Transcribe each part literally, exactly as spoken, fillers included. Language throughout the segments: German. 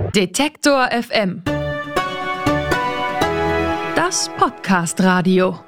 Detektor F M. Das Podcast-Radio.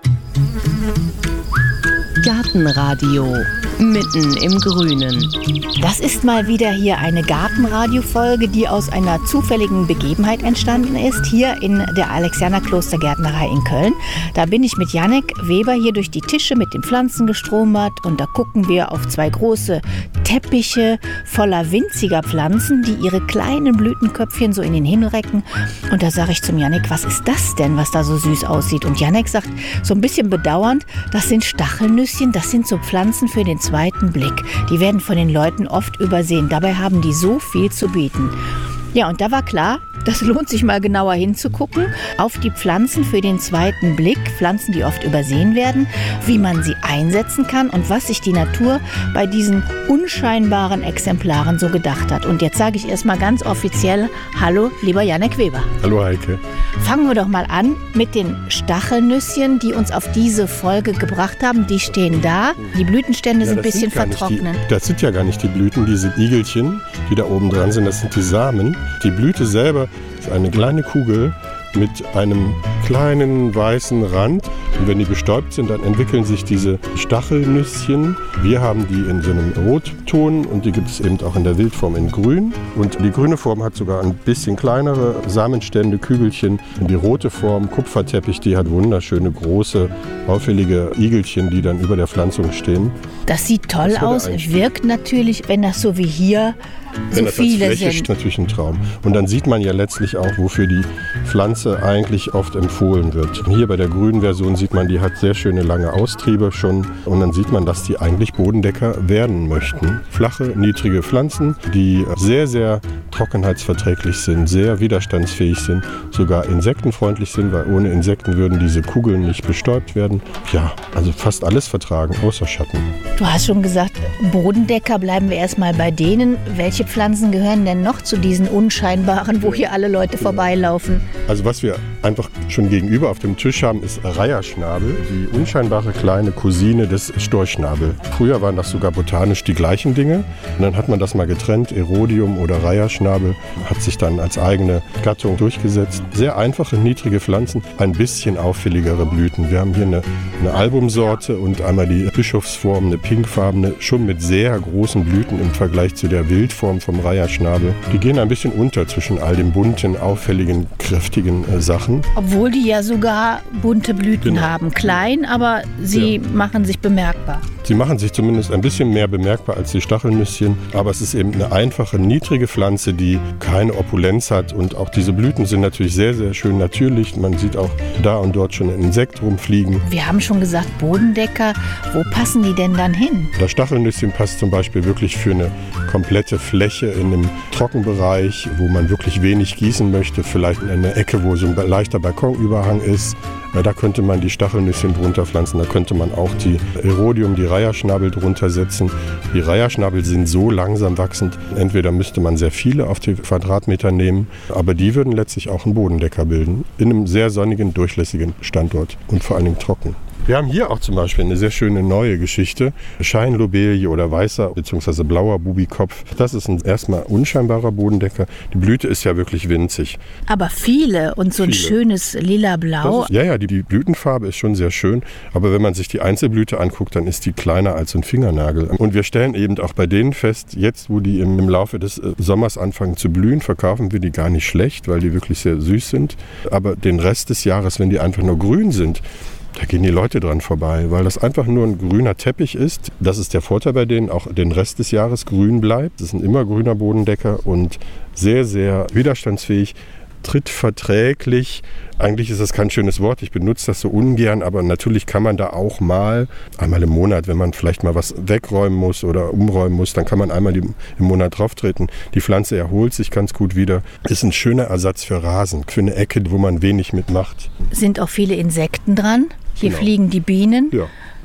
Gartenradio. Mitten im Grünen. Das ist mal wieder hier eine Gartenradio-Folge, die aus einer zufälligen Begebenheit entstanden ist, hier in der Alexianer Klostergärtnerei in Köln. Da bin ich mit Jannik Weber hier durch die Tische mit den Pflanzen gestromert und da gucken wir auf zwei große Teppiche voller winziger Pflanzen, die ihre kleinen Blütenköpfchen so in den Himmel recken. Und da sage ich zum Jannik, was ist das denn, was da so süß aussieht? Und Jannik sagt so ein bisschen bedauernd, das sind Stachelnüsschen, das sind so Pflanzen für den zweiten Blick. Die werden von den Leuten oft übersehen. Dabei haben die so viel zu bieten. Ja, und da war klar, das lohnt sich mal genauer hinzugucken auf die Pflanzen für den zweiten Blick, Pflanzen, die oft übersehen werden, wie man sie einsetzen kann und was sich die Natur bei diesen unscheinbaren Exemplaren so gedacht hat. Und jetzt sage ich erstmal ganz offiziell, hallo, lieber Jannik Weber. Hallo Heike. Fangen wir doch mal an mit den Stachelnüsschen, die uns auf diese Folge gebracht haben. Die stehen da, die Blütenstände ja, sind ein bisschen vertrocknen. Die, das sind ja gar nicht die Blüten, diese Igelchen, die da oben dran sind, das sind die Samen. Die Blüte selber ist eine kleine Kugel mit einem kleinen weißen Rand. Und wenn die bestäubt sind, dann entwickeln sich diese Stachelnüsschen. Wir haben die in so einem Rotton und die gibt es eben auch in der Wildform in Grün. Und die grüne Form hat sogar ein bisschen kleinere Samenstände, Kügelchen. Und die rote Form, Kupferteppich, die hat wunderschöne, große, auffällige Igelchen, die dann über der Pflanzung stehen. Das sieht toll das aus, wirkt natürlich, wenn das so wie hier so Wenn das viele als Fläche sind. Ist natürlich ein Traum. Und dann sieht man ja letztlich auch, wofür die Pflanze eigentlich oft empfohlen wird. Hier bei der grünen Version sieht man, die hat sehr schöne lange Austriebe schon. Und dann sieht man, dass die eigentlich Bodendecker werden möchten. Flache, niedrige Pflanzen, die sehr, sehr trockenheitsverträglich sind, sehr widerstandsfähig sind, sogar insektenfreundlich sind, weil ohne Insekten würden diese Kugeln nicht bestäubt werden. Ja, also fast alles vertragen, außer Schatten. Du hast schon gesagt, Bodendecker, bleiben wir erstmal bei denen. Welche Pflanzen gehören denn noch zu diesen unscheinbaren, wo hier alle Leute vorbeilaufen? Also was wir einfach schon gegenüber auf dem Tisch haben, ist Reiherschnabel, die unscheinbare kleine Cousine des Storchschnabel. Früher waren das sogar botanisch die gleichen Dinge. Und dann hat man das mal getrennt, Erodium oder Reiherschnabel, hat sich dann als eigene Gattung durchgesetzt. Sehr einfache, niedrige Pflanzen, ein bisschen auffälligere Blüten. Wir haben hier eine, eine Albumsorte und einmal die Bischofsform, eine pinkfarbene, schon mit sehr großen Blüten im Vergleich zu der Wildform vom Reiherschnabel. Die gehen ein bisschen unter zwischen all den bunten, auffälligen, kräftigen äh, Sachen. Obwohl die ja sogar bunte Blüten genau. haben. Klein, aber sie ja. machen sich bemerkbar. Sie machen sich zumindest ein bisschen mehr bemerkbar als die Stachelnüsschen. Aber es ist eben eine einfache, niedrige Pflanze, die keine Opulenz hat. Und auch diese Blüten sind natürlich sehr, sehr schön natürlich. Man sieht auch da und dort schon ein Insekt rumfliegen. Wir haben schon gesagt, Bodendecker. Wo passen die denn dann hin? Das Stachelnüsschen passt zum Beispiel wirklich für eine komplette Fläche in einem Trockenbereich, wo man wirklich wenig gießen möchte. Vielleicht in einer Ecke, wo so ein leichter Balkonüberhang ist. Da könnte man die Stachelnüsschen drunter pflanzen. Da könnte man auch die Erodium, die Reiherschnabel drunter setzen. Die Reiherschnabel sind so langsam wachsend. Entweder müsste man sehr viele auf die Quadratmeter nehmen, aber die würden letztlich auch einen Bodendecker bilden. In einem sehr sonnigen, durchlässigen Standort und vor allen Dingen trocken. Wir haben hier auch zum Beispiel eine sehr schöne neue Geschichte. Scheinlobelie oder weißer bzw. blauer Bubikopf. Das ist ein erstmal unscheinbarer Bodendecker. Die Blüte ist ja wirklich winzig. Aber viele und so ein viele. Schönes lila-blau. Ist, ja, ja, die, die Blütenfarbe ist schon sehr schön. Aber wenn man sich die Einzelblüte anguckt, dann ist die kleiner als ein Fingernagel. Und wir stellen eben auch bei denen fest, jetzt wo die im, im Laufe des Sommers anfangen zu blühen, verkaufen wir die gar nicht schlecht, weil die wirklich sehr süß sind. Aber den Rest des Jahres, wenn die einfach nur grün sind, da gehen die Leute dran vorbei, weil das einfach nur ein grüner Teppich ist. Das ist der Vorteil bei denen, auch den Rest des Jahres grün bleibt. Das ist ein immer grüner Bodendecker und sehr, sehr widerstandsfähig, trittverträglich. Eigentlich ist das kein schönes Wort, ich benutze das so ungern, aber natürlich kann man da auch mal, einmal im Monat, wenn man vielleicht mal was wegräumen muss oder umräumen muss, dann kann man einmal im Monat drauf treten. Die Pflanze erholt sich ganz gut wieder. Ist ein schöner Ersatz für Rasen, für eine Ecke, wo man wenig mitmacht. Sind auch viele Insekten dran. Hier genau. fliegen die Bienen. Ja.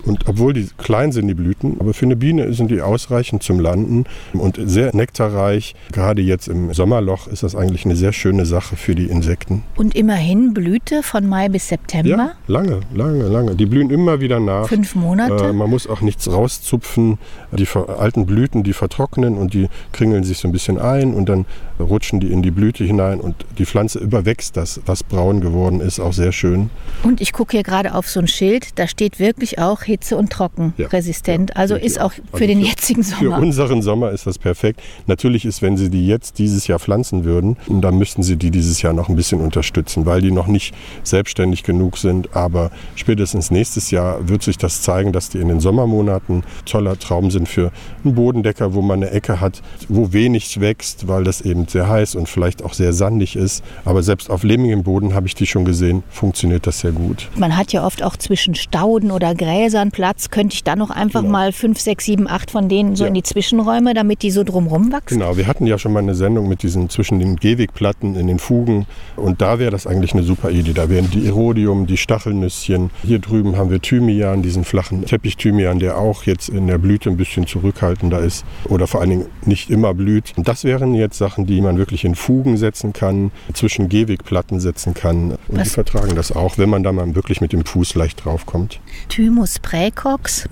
Und obwohl die klein sind, die Blüten, aber für eine Biene sind die ausreichend zum Landen und sehr nektarreich. Gerade jetzt im Sommerloch ist das eigentlich eine sehr schöne Sache für die Insekten. Und immerhin Blüte von Mai bis September? Ja, lange, lange, lange. Die blühen immer wieder nach. Fünf Monate? Äh, man muss auch nichts rauszupfen. Die alten Blüten, die vertrocknen und die kringeln sich so ein bisschen ein und dann rutschen die in die Blüte hinein und die Pflanze überwächst das, was braun geworden ist, auch sehr schön. Und ich gucke hier gerade auf so ein Schild, da steht wirklich auch hitze- und trockenresistent. Ja, also ist auch für also den für, jetzigen Sommer. Für unseren Sommer ist das perfekt. Natürlich ist, wenn Sie die jetzt dieses Jahr pflanzen würden, dann müssten Sie die dieses Jahr noch ein bisschen unterstützen, weil die noch nicht selbstständig genug sind. Aber spätestens nächstes Jahr wird sich das zeigen, dass die in den Sommermonaten toller Traum sind für einen Bodendecker, wo man eine Ecke hat, wo wenig wächst, weil das eben sehr heiß und vielleicht auch sehr sandig ist. Aber selbst auf lehmigem Boden, habe ich die schon gesehen, funktioniert das sehr gut. Man hat ja oft auch zwischen Stauden oder Gräsern Platz. Könnte ich da noch einfach genau. mal fünf, sechs, sieben, acht von denen so ja. in die Zwischenräume, damit die so drumherum wachsen? Genau, wir hatten ja schon mal eine Sendung mit diesen zwischen den Gehwegplatten in den Fugen und da wäre das eigentlich eine super Idee. Da wären die Erodium, die Stachelnüsschen. Hier drüben haben wir Thymian, diesen flachen Teppichthymian, der auch jetzt in der Blüte ein bisschen zurückhaltender ist oder vor allen Dingen nicht immer blüht. Und das wären jetzt Sachen, die man wirklich in Fugen setzen kann, zwischen Gehwegplatten setzen kann. Und Was? die vertragen das auch, wenn man da mal wirklich mit dem Fuß leicht draufkommt. Thymus praecox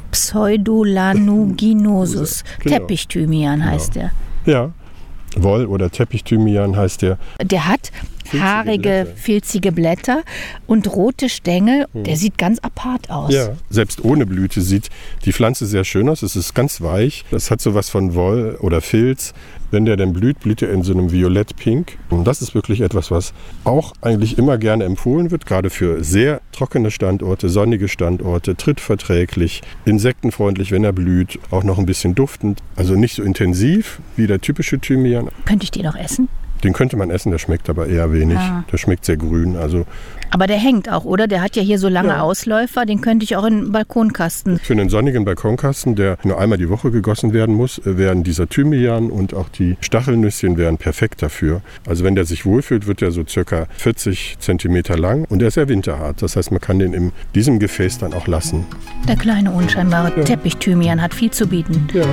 pseudolanuginosus. Genau. Teppichthymian heißt genau. der. Ja, Woll- oder Teppichthymian heißt der. Der hat haarige, filzige Blätter und rote Stängel. Hm. Der sieht ganz apart aus. Ja, selbst ohne Blüte sieht die Pflanze sehr schön aus. Es ist ganz weich. Das hat sowas von Woll oder Filz. Wenn der dann blüht, blüht er in so einem Violett-Pink. Und das ist wirklich etwas, was auch eigentlich immer gerne empfohlen wird, gerade für sehr trockene Standorte, sonnige Standorte, trittverträglich, insektenfreundlich, wenn er blüht, auch noch ein bisschen duftend. Also nicht so intensiv wie der typische Thymian. Könnte ich den noch essen? Den könnte man essen, der schmeckt aber eher wenig. Ah. Der schmeckt sehr grün. Also aber der hängt auch, oder? Der hat ja hier so lange ja. Ausläufer, den könnte ich auch in den Balkonkasten. Für einen sonnigen Balkonkasten, der nur einmal die Woche gegossen werden muss, wären dieser Thymian und auch die Stachelnüsschen wären perfekt dafür. Also wenn der sich wohlfühlt, wird der so circa vierzig Zentimeter lang und der ist sehr winterhart. Das heißt, man kann den in diesem Gefäß dann auch lassen. Der kleine, unscheinbare ja. Teppichthymian hat viel zu bieten. Ja.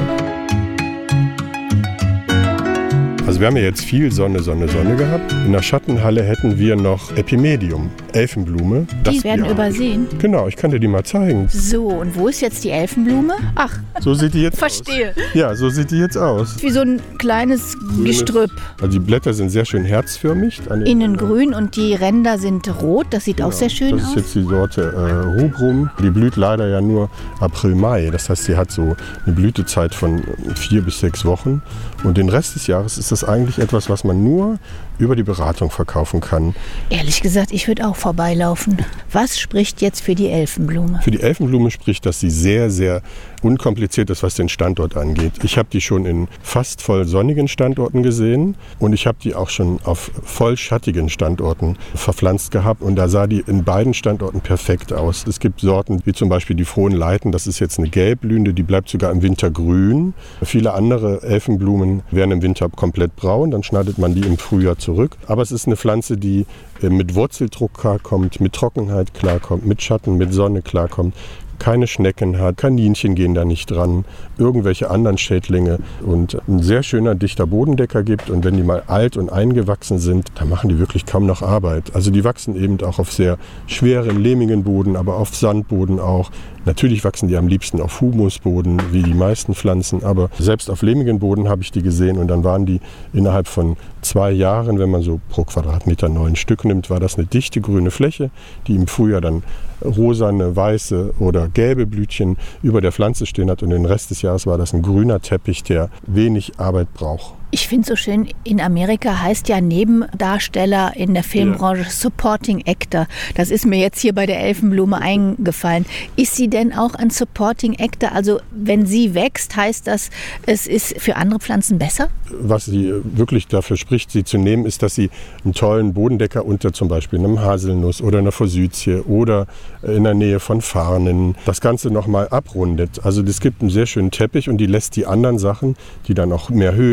Also wir haben ja jetzt viel Sonne, Sonne, Sonne gehabt. In der Schattenhalle hätten wir noch Epimedium, Elfenblume. Das die werden übersehen? Genau, ich kann dir die mal zeigen. So, und wo ist jetzt die Elfenblume? Ach, so sieht die jetzt verstehe. aus. Ja, so sieht die jetzt aus. Wie so ein kleines Grünes Gestrüpp. Also die Blätter sind sehr schön herzförmig. Innen grün und die Ränder sind rot. Das sieht genau. auch sehr schön aus. Das ist jetzt die Sorte äh, Rubrum. Die blüht leider ja nur April, Mai. Das heißt, sie hat so eine Blütezeit von vier bis sechs Wochen. Und den Rest des Jahres ist das eigentlich etwas, was man nur über die Beratung verkaufen kann. Ehrlich gesagt, ich würde auch vorbeilaufen. Was spricht jetzt für die Elfenblume? Für die Elfenblume spricht, dass sie sehr, sehr unkompliziert ist, was den Standort angeht. Ich habe die schon in fast voll sonnigen Standorten gesehen und ich habe die auch schon auf voll schattigen Standorten verpflanzt gehabt und da sah die in beiden Standorten perfekt aus. Es gibt Sorten wie zum Beispiel die Frohen Leiten, das ist jetzt eine gelbblühende, die bleibt sogar im Winter grün. Viele andere Elfenblumen werden im Winter komplett braun, dann schneidet man die im Frühjahr zurück. Aber es ist eine Pflanze, die mit Wurzeldruck klarkommt, mit Trockenheit klarkommt, mit Schatten, mit Sonne klarkommt. Keine Schnecken hat, Kaninchen gehen da nicht dran, irgendwelche anderen Schädlinge und ein sehr schöner, dichter Bodendecker gibt. Und wenn die mal alt und eingewachsen sind, dann machen die wirklich kaum noch Arbeit. Also die wachsen eben auch auf sehr schweren, lehmigen Boden, aber auf Sandboden auch. Natürlich wachsen die am liebsten auf Humusboden, wie die meisten Pflanzen, aber selbst auf lehmigen Boden habe ich die gesehen und dann waren die innerhalb von zwei Jahren, wenn man so pro Quadratmeter neun Stück nimmt, war das eine dichte grüne Fläche, die im Frühjahr dann rosane, weiße oder gelbe Blütchen über der Pflanze stehen hat und den Rest des Jahres war das ein grüner Teppich, der wenig Arbeit braucht. Ich finde es so schön, in Amerika heißt ja Nebendarsteller in der Filmbranche ja. Supporting Actor. Das ist mir jetzt hier bei der Elfenblume eingefallen. Ist sie denn auch ein Supporting Actor? Also wenn sie wächst, heißt das, es ist für andere Pflanzen besser? Was sie wirklich dafür spricht, sie zu nehmen, ist, dass sie einen tollen Bodendecker unter zum Beispiel einem Haselnuss oder einer Forsythie oder in der Nähe von Farnen das Ganze nochmal abrundet. Also es gibt einen sehr schönen Teppich und die lässt die anderen Sachen, die dann auch mehr Höhe haben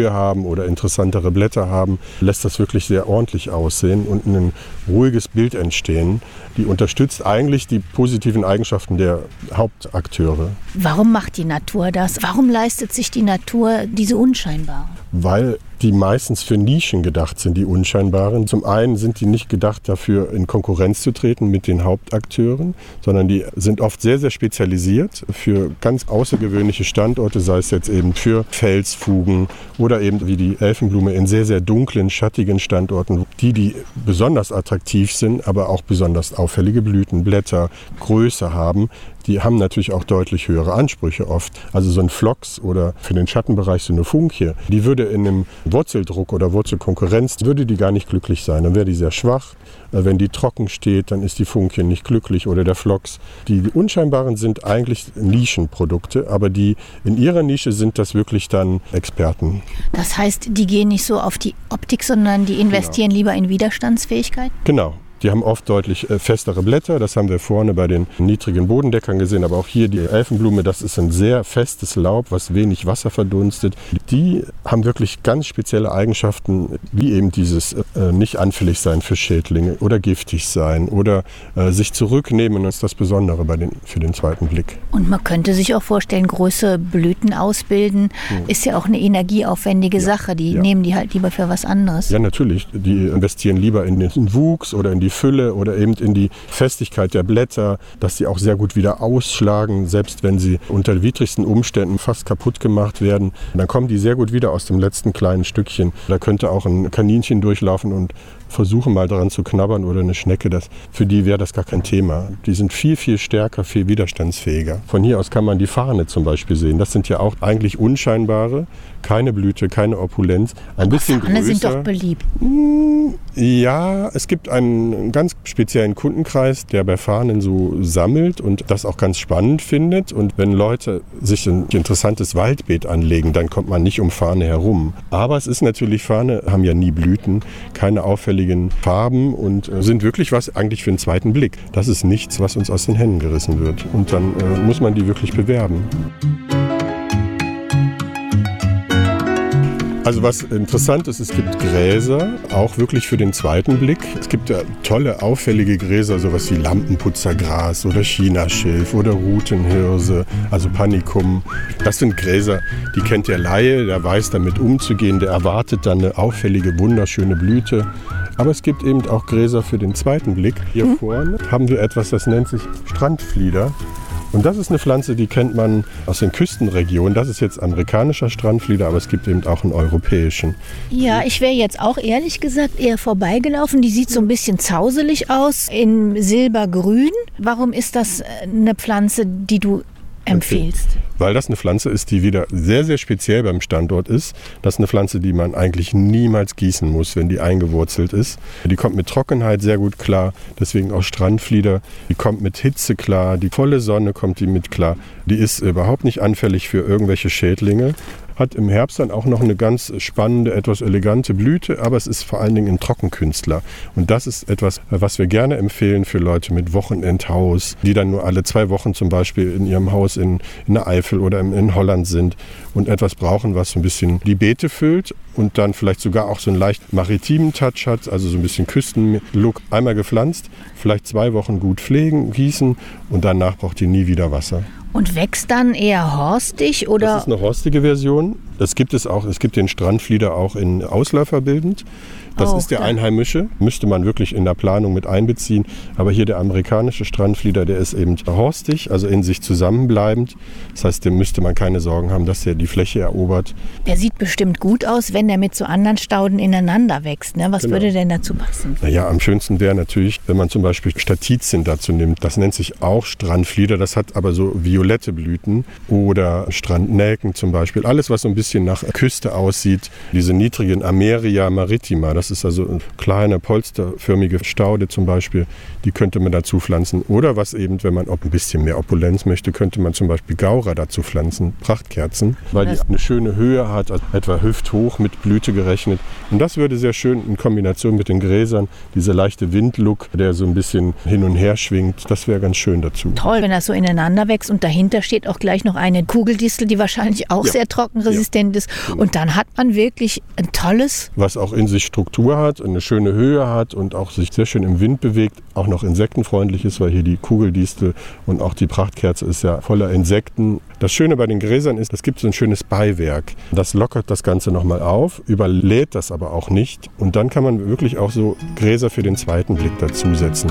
oder interessantere Blätter haben, lässt das wirklich sehr ordentlich aussehen und ein ruhiges Bild entstehen. Die unterstützt eigentlich die positiven Eigenschaften der Hauptakteure. Warum macht die Natur das? Warum leistet sich die Natur diese unscheinbaren? Weil die meistens für Nischen gedacht sind, die unscheinbaren. Zum einen sind die nicht gedacht dafür, in Konkurrenz zu treten mit den Hauptakteuren, sondern die sind oft sehr, sehr spezialisiert für ganz außergewöhnliche Standorte, sei es jetzt eben für Felsfugen oder eben wie die Elfenblume in sehr, sehr dunklen, schattigen Standorten, die, die besonders attraktiv sind, aber auch besonders auffällige Blüten, Blätter, Größe haben. Die haben natürlich auch deutlich höhere Ansprüche oft. Also so ein Phlox oder für den Schattenbereich so eine Funkie, die würde in einem Wurzeldruck oder Wurzelkonkurrenz, würde die gar nicht glücklich sein. Dann wäre die sehr schwach. Wenn die trocken steht, dann ist die Funkie nicht glücklich oder der Phlox. Die Unscheinbaren sind eigentlich Nischenprodukte, aber die in ihrer Nische sind das wirklich dann Experten. Das heißt, die gehen nicht so auf die Optik, sondern die investieren genau. lieber in Widerstandsfähigkeit? Genau. Die haben oft deutlich festere Blätter, das haben wir vorne bei den niedrigen Bodendeckern gesehen, aber auch hier die Elfenblume, das ist ein sehr festes Laub, was wenig Wasser verdunstet. Die haben wirklich ganz spezielle Eigenschaften, wie eben dieses äh, nicht anfällig sein für Schädlinge oder giftig sein oder äh, sich zurücknehmen, das ist das Besondere bei den, für den zweiten Blick. Und man könnte sich auch vorstellen, große Blüten ausbilden, hm. ist ja auch eine energieaufwendige ja. Sache, die ja. nehmen die halt lieber für was anderes. Ja, natürlich, die investieren lieber in den Wuchs oder in die Fülle oder eben in die Festigkeit der Blätter, dass sie auch sehr gut wieder ausschlagen, selbst wenn sie unter widrigsten Umständen fast kaputt gemacht werden. Dann kommen die sehr gut wieder aus dem letzten kleinen Stückchen. Da könnte auch ein Kaninchen durchlaufen und versuchen mal daran zu knabbern oder eine Schnecke. Das, für die wäre das gar kein Thema. Die sind viel, viel stärker, viel widerstandsfähiger. Von hier aus kann man die Farne zum Beispiel sehen. Das sind ja auch eigentlich unscheinbare, keine Blüte, keine Opulenz. Ein bisschen Farne größer. Sind doch beliebt. Ja, es gibt einen ganz speziellen Kundenkreis, der bei Farnen so sammelt und das auch ganz spannend findet. Und wenn Leute sich ein interessantes Waldbeet anlegen, dann kommt man nicht um Farne herum. Aber es ist natürlich, Farne haben ja nie Blüten, keine auffälligen Farben und sind wirklich was eigentlich für einen zweiten Blick. Das ist nichts, was uns aus den Händen gerissen wird. Und dann äh, muss man die wirklich bewerben. Also was interessant ist, es gibt Gräser, auch wirklich für den zweiten Blick. Es gibt ja tolle, auffällige Gräser, sowas wie Lampenputzergras oder Chinaschilf oder Rutenhirse, also Panicum. Das sind Gräser, die kennt der Laie, der weiß damit umzugehen, der erwartet dann eine auffällige, wunderschöne Blüte. Aber es gibt eben auch Gräser für den zweiten Blick. Hier mhm. vorne haben wir etwas, das nennt sich Strandflieder. Und das ist eine Pflanze, die kennt man aus den Küstenregionen. Das ist jetzt amerikanischer Strandflieder, aber es gibt eben auch einen europäischen. Ja, ich wäre jetzt auch ehrlich gesagt eher vorbeigelaufen. Die sieht so ein bisschen zauselig aus, in silbergrün. Warum ist das eine Pflanze, die du empfiehlst? Okay. Weil das eine Pflanze ist, die wieder sehr, sehr speziell beim Standort ist. Das ist eine Pflanze, die man eigentlich niemals gießen muss, wenn die eingewurzelt ist. Die kommt mit Trockenheit sehr gut klar, deswegen auch Strandflieder. Die kommt mit Hitze klar, die volle Sonne kommt die mit klar. Die ist überhaupt nicht anfällig für irgendwelche Schädlinge. Hat im Herbst dann auch noch eine ganz spannende, etwas elegante Blüte, aber es ist vor allen Dingen ein Trockenkünstler. Und das ist etwas, was wir gerne empfehlen für Leute mit Wochenendhaus, die dann nur alle zwei Wochen zum Beispiel in ihrem Haus in, in der Eifel oder in, in Holland sind und etwas brauchen, was so ein bisschen die Beete füllt und dann vielleicht sogar auch so einen leicht maritimen Touch hat, also so ein bisschen Küstenlook. Einmal gepflanzt, vielleicht zwei Wochen gut pflegen, gießen und danach braucht die nie wieder Wasser. Und wächst dann eher horstig oder? Das ist eine horstige Version. Das gibt es auch. Es gibt den Strandflieder auch in ausläuferbildend. Das oh, ist der klar. Einheimische. Müsste man wirklich in der Planung mit einbeziehen. Aber hier der amerikanische Strandflieder, der ist eben horstig, also in sich zusammenbleibend. Das heißt, dem müsste man keine Sorgen haben, dass der die Fläche erobert. Der sieht bestimmt gut aus, wenn der mit so anderen Stauden ineinander wächst. Ne? Was genau. würde denn dazu passen? Naja, am schönsten wäre natürlich, wenn man zum Beispiel Statizien dazu nimmt. Das nennt sich auch Strandflieder. Das hat aber so violette Blüten. Oder Strandnelken zum Beispiel. Alles, was so ein bisschen nach Küste aussieht. Diese niedrigen Ameria maritima, das ist also eine kleine polsterförmige Staude zum Beispiel, die könnte man dazu pflanzen. Oder was eben, wenn man auch ein bisschen mehr Opulenz möchte, könnte man zum Beispiel Gaura dazu pflanzen, Prachtkerzen, weil die eine schöne Höhe hat, also etwa hüfthoch mit Blüte gerechnet. Und das würde sehr schön in Kombination mit den Gräsern, dieser leichte Windlook, der so ein bisschen hin und her schwingt, das wäre ganz schön dazu. Toll, wenn das so ineinander wächst und dahinter steht auch gleich noch eine Kugeldistel, die wahrscheinlich auch ja. sehr trockenresistent Selbstverständnis. Und dann hat man wirklich ein tolles... Was auch in sich Struktur hat, eine schöne Höhe hat und auch sich sehr schön im Wind bewegt, auch noch insektenfreundlich ist, weil hier die Kugeldistel und auch die Prachtkerze ist ja voller Insekten. Das Schöne bei den Gräsern ist, es gibt so ein schönes Beiwerk. Das lockert das Ganze nochmal auf, überlädt das aber auch nicht. Und dann kann man wirklich auch so Gräser für den zweiten Blick dazusetzen.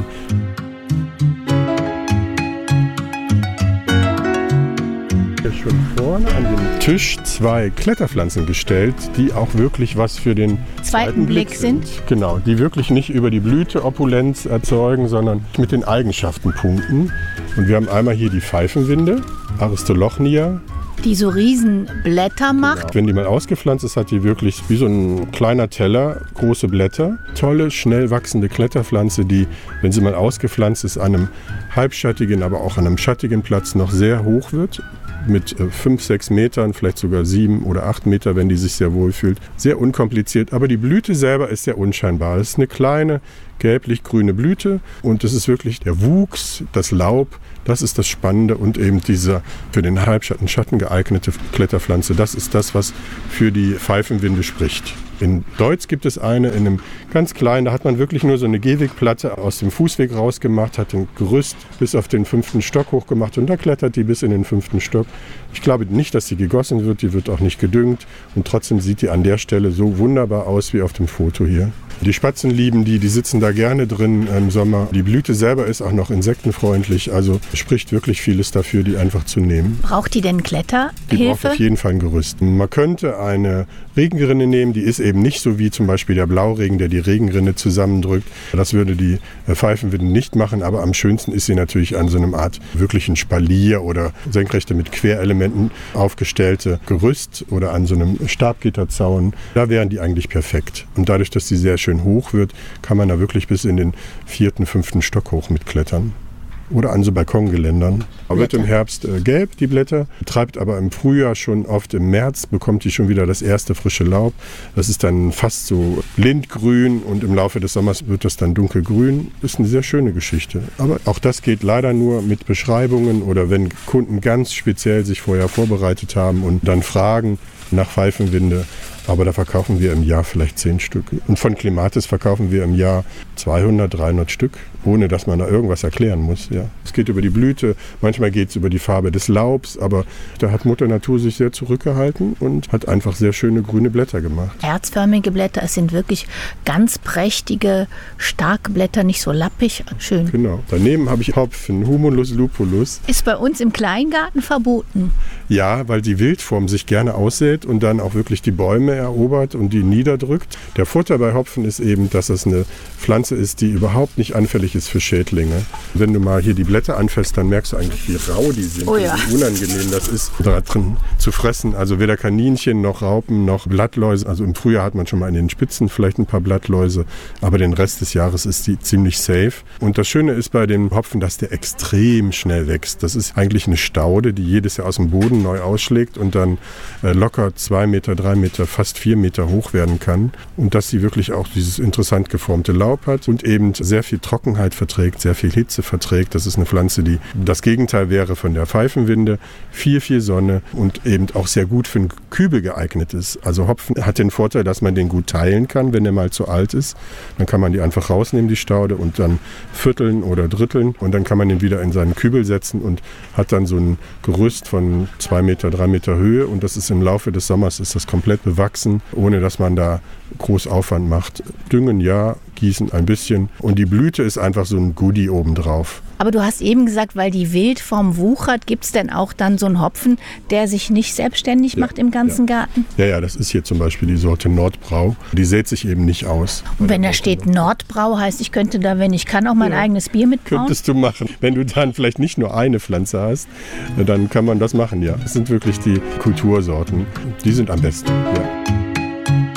Schon vorne an den Tisch zwei Kletterpflanzen gestellt, die auch wirklich was für den zweiten, zweiten Blick, Blick sind. sind. Genau, die wirklich nicht über die Blüte Opulenz erzeugen, sondern mit den Eigenschaften punkten. Und wir haben einmal hier die Pfeifenwinde, Aristolochnia. Die so riesen Blätter macht. Genau. Wenn die mal ausgepflanzt ist, hat die wirklich wie so ein kleiner Teller große Blätter. Tolle, schnell wachsende Kletterpflanze, die, wenn sie mal ausgepflanzt ist, an einem halbschattigen, aber auch an einem schattigen Platz noch sehr hoch wird. Mit fünf, sechs Metern, vielleicht sogar sieben oder acht Meter, wenn die sich sehr wohl fühlt. Sehr unkompliziert, aber die Blüte selber ist sehr unscheinbar. Es ist eine kleine, gelblich-grüne Blüte und es ist wirklich der Wuchs, das Laub, das ist das Spannende und eben diese für den Halbschatten, Schatten geeignete Kletterpflanze. Das ist das, was für die Pfeifenwinde spricht. In Deutz gibt es eine, in einem ganz kleinen, da hat man wirklich nur so eine Gehwegplatte aus dem Fußweg rausgemacht, hat ein Gerüst bis auf den fünften Stock hochgemacht und da klettert die bis in den fünften Stock. Ich glaube nicht, dass sie gegossen wird, die wird auch nicht gedüngt und trotzdem sieht die an der Stelle so wunderbar aus wie auf dem Foto hier. Die Spatzen lieben die, die sitzen da gerne drin im Sommer. Die Blüte selber ist auch noch insektenfreundlich, also spricht wirklich vieles dafür, die einfach zu nehmen. Braucht die denn Kletterhilfe? Die braucht auf jeden Fall ein Gerüst. Man könnte eine Regenrinne nehmen, die ist eben nicht so wie zum Beispiel der Blauregen, der die Regenrinne zusammendrückt. Das würde die Pfeifenwinde nicht machen, aber am schönsten ist sie natürlich an so einem Art wirklichen Spalier oder senkrechte mit Querelementen aufgestellte Gerüst oder an so einem Stabgitterzaun. Da wären die eigentlich perfekt. Und dadurch, dass die sehr schön hoch wird, kann man da wirklich bis in den vierten, fünften Stock hoch mitklettern. Oder an so Balkongeländern. Aber wird im Herbst äh, gelb, die Blätter, treibt aber im Frühjahr schon oft im März, bekommt die schon wieder das erste frische Laub. Das ist dann fast so lindgrün und im Laufe des Sommers wird das dann dunkelgrün. Ist eine sehr schöne Geschichte. Aber auch das geht leider nur mit Beschreibungen oder wenn Kunden ganz speziell sich vorher vorbereitet haben und dann fragen nach Pfeifenwinde. Aber da verkaufen wir im Jahr vielleicht zehn Stück. Und von Clematis verkaufen wir im Jahr zweihundert, dreihundert Stück, ohne dass man da irgendwas erklären muss. Ja. Es geht über die Blüte, manchmal geht es über die Farbe des Laubs, aber da hat Mutter Natur sich sehr zurückgehalten und hat einfach sehr schöne grüne Blätter gemacht. Herzförmige Blätter, es sind wirklich ganz prächtige, starke Blätter, nicht so lappig, schön. Genau. Daneben habe ich Hopfen, Humulus lupulus. Ist bei uns im Kleingarten verboten. Ja, weil die Wildform sich gerne aussät und dann auch wirklich die Bäume erobert und die niederdrückt. Der Vorteil bei Hopfen ist eben, dass es eine Pflanze ist, die überhaupt nicht anfällig ist für Schädlinge. Wenn du mal hier die Blätter anfasst, dann merkst du eigentlich, wie rau die sind, oh ja. wie unangenehm das ist, da drin zu fressen. Also weder Kaninchen noch Raupen noch Blattläuse. Also im Frühjahr hat man schon mal in den Spitzen vielleicht ein paar Blattläuse, aber den Rest des Jahres ist die ziemlich safe. Und das Schöne ist bei dem Hopfen, dass der extrem schnell wächst. Das ist eigentlich eine Staude, die jedes Jahr aus dem Boden neu ausschlägt und dann äh, locker zwei Meter, drei Meter, fast vier Meter hoch werden kann. Und dass sie wirklich auch dieses interessant geformte Laub hat und eben sehr viel Trockenheit verträgt, sehr viel Hitze verträgt. Das ist eine Pflanze, die das Gegenteil wäre von der Pfeifenwinde. Viel, viel Sonne und eben auch sehr gut für einen Kübel geeignet ist. Also Hopfen hat den Vorteil, dass man den gut teilen kann, wenn er mal zu alt ist. Dann kann man die einfach rausnehmen, die Staude, und dann vierteln oder dritteln. Und dann kann man den wieder in seinen Kübel setzen und hat dann so ein Gerüst von zwei Meter, drei Meter Höhe. Und das ist im Laufe des Sommers ist das komplett bewachsen, ohne dass man da groß Aufwand macht. Düngen ja, gießen ein bisschen. Und die Blüte ist einfach so ein Goodie obendrauf. Aber du hast eben gesagt, weil die Wildform wuchert, gibt es denn auch dann so einen Hopfen, der sich nicht selbstständig ja, macht im ganzen ja. Garten? Ja, ja, das ist hier zum Beispiel die Sorte Nordbrau. Die sät sich eben nicht aus. Und wenn da steht Nordbrau, heißt, ich könnte da, wenn ich kann, auch mein ja. eigenes Bier mitbrauen? Könntest du machen. Wenn du dann vielleicht nicht nur eine Pflanze hast, dann kann man das machen, ja. Das sind wirklich die Kultursorten. Die sind am besten, ja.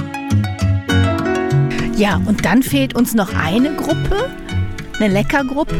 Ja, und dann fehlt uns noch eine Gruppe, eine Leckergruppe.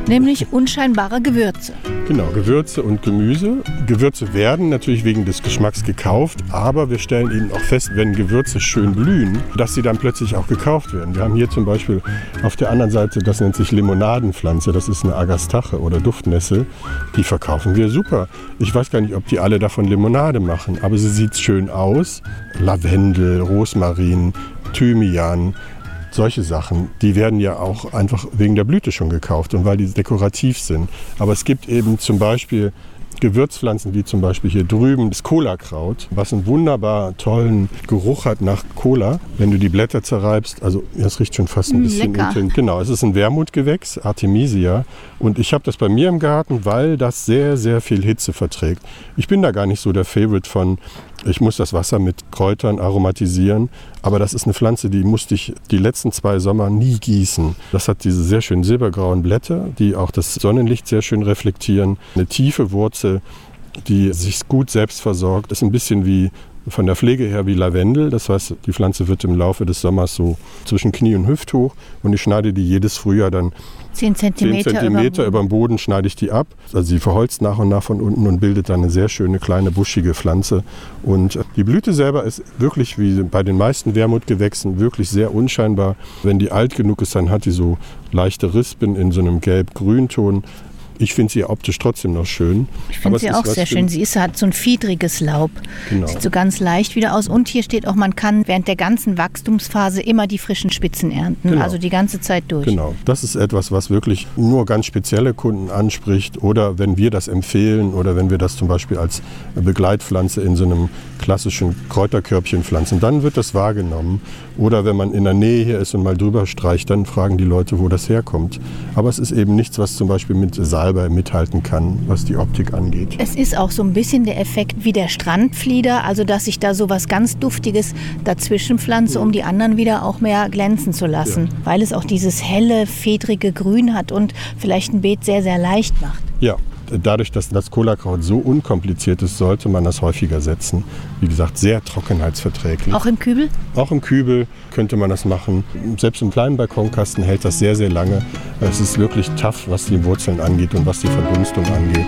Nämlich unscheinbare Gewürze. Genau, Gewürze und Gemüse. Gewürze werden natürlich wegen des Geschmacks gekauft, aber wir stellen eben auch fest, wenn Gewürze schön blühen, dass sie dann plötzlich auch gekauft werden. Wir haben hier zum Beispiel auf der anderen Seite, das nennt sich Limonadenpflanze, das ist eine Agastache oder Duftnessel, die verkaufen wir super. Ich weiß gar nicht, ob die alle davon Limonade machen, aber sie sieht schön aus. Lavendel, Rosmarin, Thymian, solche Sachen, die werden ja auch einfach wegen der Blüte schon gekauft und weil die dekorativ sind. Aber es gibt eben zum Beispiel Gewürzpflanzen, wie zum Beispiel hier drüben das Cola-Kraut, was einen wunderbar tollen Geruch hat nach Cola, wenn du die Blätter zerreibst. Also das riecht schon fast ein bisschen intensiv. Genau, es ist ein Wermutgewächs, Artemisia. Und ich habe das bei mir im Garten, weil das sehr, sehr viel Hitze verträgt. Ich bin da gar nicht so der Favorite von, ich muss das Wasser mit Kräutern aromatisieren. Aber das ist eine Pflanze, die musste ich die letzten zwei Sommer nie gießen. Das hat diese sehr schönen silbergrauen Blätter, die auch das Sonnenlicht sehr schön reflektieren. Eine tiefe Wurzel, die sich gut selbst versorgt. Das ist ein bisschen wie von der Pflege her wie Lavendel. Das heißt, die Pflanze wird im Laufe des Sommers so zwischen Knie und Hüft hoch. Und ich schneide die jedes Frühjahr dann zehn Zentimeter, zehn Zentimeter über dem Boden schneide ich die ab. Also sie verholzt nach und nach von unten und bildet dann eine sehr schöne kleine buschige Pflanze. Und die Blüte selber ist wirklich wie bei den meisten Wermutgewächsen wirklich sehr unscheinbar. Wenn die alt genug ist, dann hat die so leichte Rispen in so einem gelb-grünton. Ich finde sie optisch trotzdem noch schön. Ich finde sie auch sehr schön. Sie ist, hat so ein fiedriges Laub. Genau. Sieht so ganz leicht wieder aus. Und hier steht auch, man kann während der ganzen Wachstumsphase immer die frischen Spitzen ernten. Genau. Also die ganze Zeit durch. Genau. Das ist etwas, was wirklich nur ganz spezielle Kunden anspricht. Oder wenn wir das empfehlen oder wenn wir das zum Beispiel als Begleitpflanze in so einem klassischen Kräuterkörbchen pflanzen, dann wird das wahrgenommen. Oder wenn man in der Nähe hier ist und mal drüber streicht, dann fragen die Leute, wo das herkommt. Aber es ist eben nichts, was zum Beispiel mit Salbei mithalten kann, was die Optik angeht. Es ist auch so ein bisschen der Effekt wie der Strandflieder, also dass ich da so was ganz Duftiges dazwischen pflanze, um die anderen wieder auch mehr glänzen zu lassen. Ja. Weil es auch dieses helle, fedrige Grün hat und vielleicht ein Beet sehr, sehr leicht macht. Ja. Dadurch, dass das Cola-Kraut so unkompliziert ist, sollte man das häufiger setzen. Wie gesagt, sehr trockenheitsverträglich. Auch im Kübel? Auch im Kübel könnte man das machen. Selbst im kleinen Balkonkasten hält das sehr, sehr lange. Es ist wirklich tough, was die Wurzeln angeht und was die Verdunstung angeht.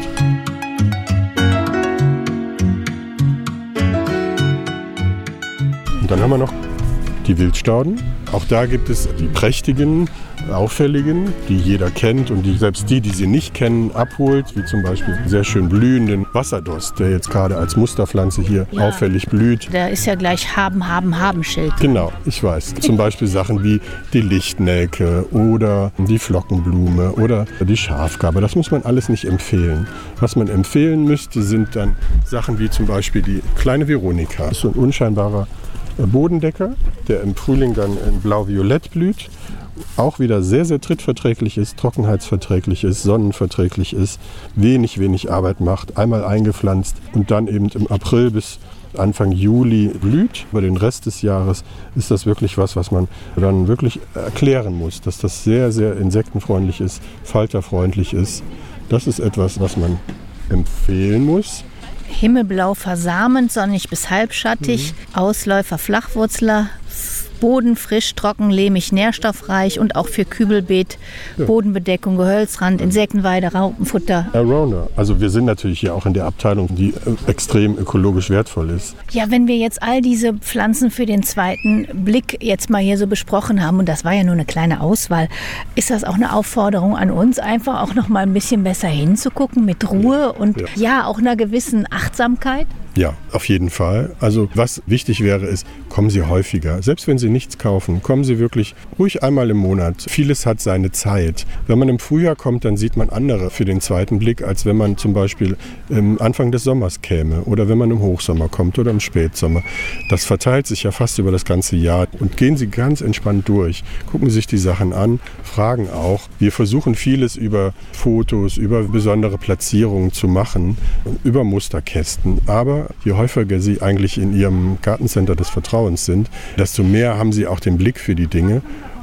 Und dann haben wir noch die Wildstauden. Auch da gibt es die prächtigen, auffälligen, die jeder kennt und die selbst die, die sie nicht kennen, abholt, wie zum Beispiel einen sehr schön blühenden Wasserdost, der jetzt gerade als Musterpflanze hier ja auffällig blüht. Der ist ja gleich haben, haben, haben Schild. Genau, ich weiß. Zum Beispiel Sachen wie die Lichtnelke oder die Flockenblume oder die Schafgarbe. Das muss man alles nicht empfehlen. Was man empfehlen müsste, sind dann Sachen wie zum Beispiel die kleine Veronika. Das ist so ein unscheinbarer Bodendecker, der im Frühling dann in blau-violett blüht. Auch wieder sehr, sehr trittverträglich ist, trockenheitsverträglich ist, sonnenverträglich ist, wenig, wenig Arbeit macht, einmal eingepflanzt und dann eben im April bis Anfang Juli blüht. Über den Rest des Jahres ist das wirklich was, was man dann wirklich erklären muss, dass das sehr, sehr insektenfreundlich ist, falterfreundlich ist. Das ist etwas, was man empfehlen muss. Himmelblau versamend, sonnig bis halbschattig, mhm. Ausläufer Flachwurzler, Boden frisch, trocken, lehmig, nährstoffreich und auch für Kübelbeet, ja. Bodenbedeckung, Gehölzrand, Insektenweide, Raupenfutter. Around. Also wir sind natürlich hier auch in der Abteilung, die extrem ökologisch wertvoll ist. Ja, wenn wir jetzt all diese Pflanzen für den zweiten Blick jetzt mal hier so besprochen haben, und das war ja nur eine kleine Auswahl, ist das auch eine Aufforderung an uns, einfach auch noch mal ein bisschen besser hinzugucken mit Ruhe und ja, ja auch einer gewissen Achtsamkeit? Ja, auf jeden Fall. Also was wichtig wäre, ist, kommen Sie häufiger. Selbst wenn Sie nichts kaufen, kommen Sie wirklich ruhig einmal im Monat. Vieles hat seine Zeit. Wenn man im Frühjahr kommt, dann sieht man andere für den zweiten Blick, als wenn man zum Beispiel im Anfang des Sommers käme oder wenn man im Hochsommer kommt oder im Spätsommer. Das verteilt sich ja fast über das ganze Jahr. Und gehen Sie ganz entspannt durch. Gucken Sie sich die Sachen an, fragen auch. Wir versuchen vieles über Fotos, über besondere Platzierungen zu machen, über Musterkästen. Aber je häufiger Sie eigentlich in Ihrem Gartencenter des Vertrauens sind, desto mehr haben Sie auch den Blick für die Dinge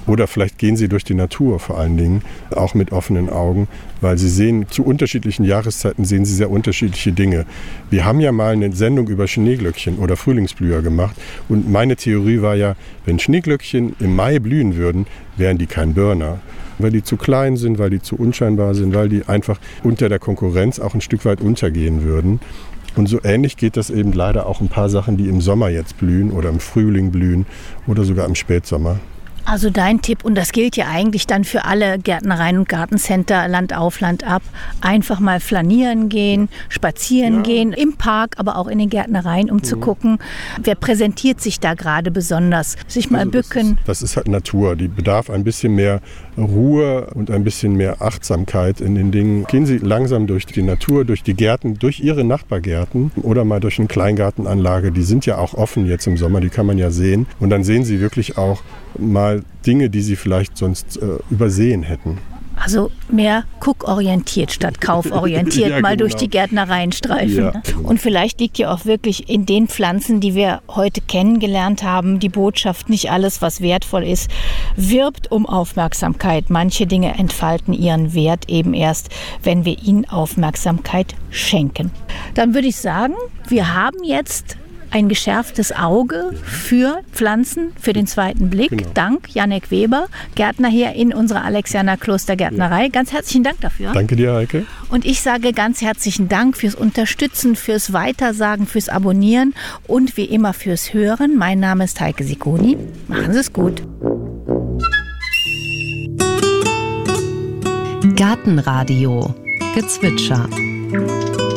Oder vielleicht gehen sie durch die Natur vor allen Dingen, auch mit offenen Augen, weil sie sehen, zu unterschiedlichen Jahreszeiten sehen sie sehr unterschiedliche Dinge. Wir haben ja mal eine Sendung über Schneeglöckchen oder Frühlingsblüher gemacht und meine Theorie war ja, wenn Schneeglöckchen im Mai blühen würden, wären die kein Burner. Weil die zu klein sind, weil die zu unscheinbar sind, weil die einfach unter der Konkurrenz auch ein Stück weit untergehen würden. Und so ähnlich geht das eben leider auch ein paar Sachen, die im Sommer jetzt blühen oder im Frühling blühen oder sogar im Spätsommer. Also dein Tipp, und das gilt ja eigentlich dann für alle Gärtnereien und Gartencenter, Land auf, Land ab, einfach mal flanieren gehen, spazieren ja. gehen, im Park, aber auch in den Gärtnereien, um ja. zu gucken, wer präsentiert sich da gerade besonders, sich mal also bücken. Das ist, das ist halt Natur, die bedarf ein bisschen mehr Ruhe und ein bisschen mehr Achtsamkeit in den Dingen. Gehen Sie langsam durch die Natur, durch die Gärten, durch Ihre Nachbargärten oder mal durch eine Kleingartenanlage, die sind ja auch offen jetzt im Sommer, die kann man ja sehen. Und dann sehen Sie wirklich auch mal Dinge, die Sie vielleicht sonst äh, übersehen hätten. Also mehr guckorientiert statt kauforientiert, ja, mal genau. durch die Gärtnereien streifen. Ja. Und vielleicht liegt ja auch wirklich in den Pflanzen, die wir heute kennengelernt haben, die Botschaft, nicht alles, was wertvoll ist, wirbt um Aufmerksamkeit. Manche Dinge entfalten ihren Wert eben erst, wenn wir ihnen Aufmerksamkeit schenken. Dann würde ich sagen, wir haben jetzt ein geschärftes Auge für Pflanzen, für den zweiten Blick. Genau. Dank Jannik Weber, Gärtner hier in unserer Alexianer Klostergärtnerei. Ja. Ganz herzlichen Dank dafür. Danke dir, Heike. Und ich sage ganz herzlichen Dank fürs Unterstützen, fürs Weitersagen, fürs Abonnieren und wie immer fürs Hören. Mein Name ist Heike Sikoni. Machen Sie es gut. Gartenradio Gezwitscher.